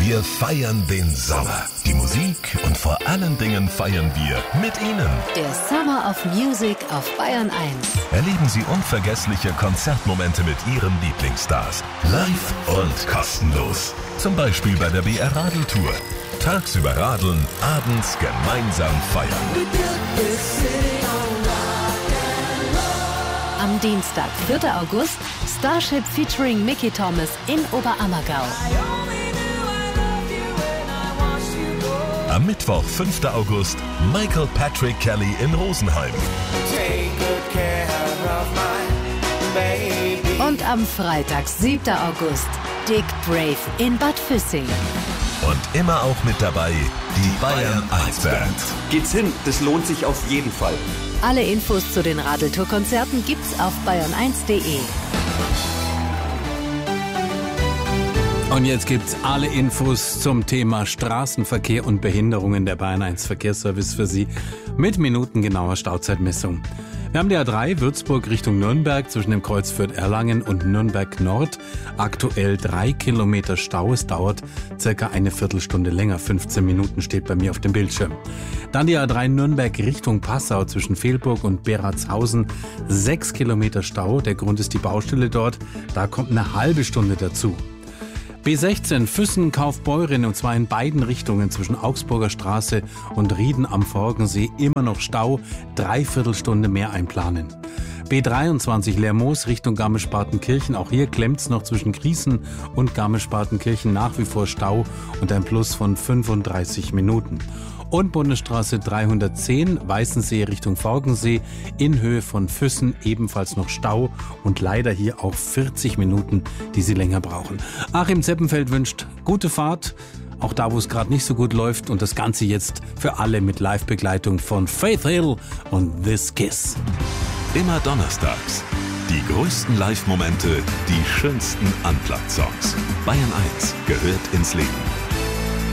Wir feiern den Sommer, die Musik und vor allen Dingen feiern wir mit Ihnen. Der Summer of Music auf Bayern 1. Erleben Sie unvergessliche Konzertmomente mit Ihren Lieblingsstars. Live und kostenlos. Zum Beispiel bei der BR Radeltour. Tagsüber radeln, abends gemeinsam feiern. Am Dienstag, 4. August, Starship featuring Mickey Thomas in Oberammergau. Am Mittwoch, 5. August, Michael Patrick Kelly in Rosenheim. Und am Freitag, 7. August, Dick Brave in Bad Füssing. Und immer auch mit dabei die Bayern 1 Band. Geht's hin, das lohnt sich auf jeden Fall. Alle Infos zu den Radeltour-Konzerten gibt's auf bayern1.de. Und jetzt gibt's alle Infos zum Thema Straßenverkehr und Behinderungen. Der Bayern 1 Verkehrsservice für Sie mit minutengenauer Stauzeitmessung. Wir haben die A3 Würzburg Richtung Nürnberg zwischen dem Kreuz Fürth-Erlangen und Nürnberg Nord. Aktuell 3 Kilometer Stau. Es dauert circa eine Viertelstunde länger. 15 Minuten steht bei mir auf dem Bildschirm. Dann die A3 Nürnberg Richtung Passau zwischen Fehlburg und Beratshausen. 6 Kilometer Stau. Der Grund ist die Baustelle dort. Da kommt eine halbe Stunde dazu. B16 Füssen Kaufbeuren und zwar in beiden Richtungen zwischen Augsburger Straße und Rieden am Forgensee immer noch Stau, 3/4 Stunde mehr einplanen. B23 Lermoos Richtung Garmisch-Partenkirchen, auch hier klemmt's noch zwischen Grießen und Garmisch-Partenkirchen, nach wie vor Stau und ein Plus von 35 Minuten. Und Bundesstraße 310 Weißensee Richtung Forgensee in Höhe von Füssen ebenfalls noch Stau und leider hier auch 40 Minuten, die Sie länger brauchen. Achim Zeppenfeld wünscht gute Fahrt, auch da, wo es gerade nicht so gut läuft, und das Ganze jetzt für alle mit Live-Begleitung von Faith Hill und This Kiss. Immer donnerstags. Die größten Live-Momente, die schönsten Unplugged-Songs. Bayern 1 gehört ins Leben.